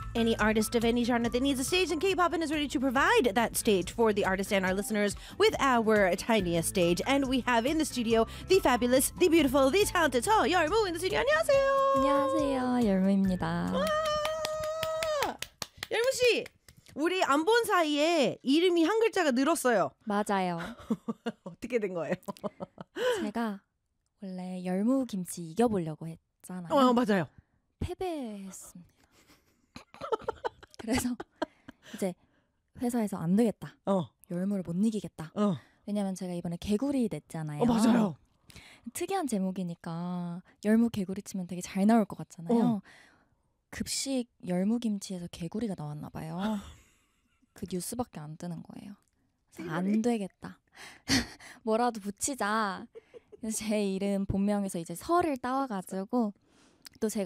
Any artist of any genre that needs a stage, and K-Poppin is ready to provide that stage for the artist and our listeners with our tiniest stage. And we have in the studio the fabulous, the beautiful, the talented 서열무 in the studio. 안녕하세요. 안녕하세요, 열무입니다. 열무 씨, 우리 안 본 사이에 이름이 한 글자가 늘었어요. 맞아요. 어떻게 된 거예요? 제가 원래 열무김치 이겨보려고 했잖아요. 맞아요. 패배했습니다. 그래서 이제 회사에서 안 되겠다. 열무를 못 이기겠다. 왜냐면 제가 이번에 개구리 냈잖아요. 맞아요. 특이한 제목이니까 열무 개구리 치면 되게 잘 나올 것 같잖아요. 급식 열무김치에서 개구리가 나왔나 봐요. 그 뉴스밖에 안 뜨는 거예요. 그래서 안 되겠다. 뭐라도 붙이자. 그래서 제 이름 본명에서 이제 설을 따와가지고 또 제가